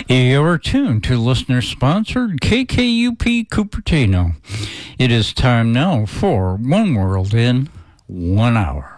You're tuned to listener-sponsored KKUP Cupertino. It is time now for One World in 1 Hour.